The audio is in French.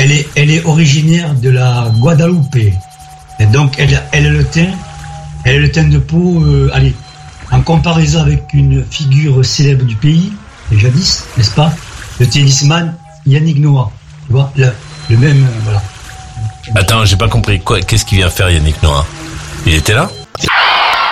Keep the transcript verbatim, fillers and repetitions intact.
elle est, elle est originaire de la Guadeloupe. Et donc, elle, elle a le teint, elle a le teint de peau, euh, allez, en comparaison avec une figure célèbre du pays, jadis, n'est-ce pas, le tennisman Yannick Noah. Tu vois, le, le même, euh, voilà. Attends, j'ai pas compris. Quoi, qu'est-ce qu'il vient faire Yannick Noah? Il était là?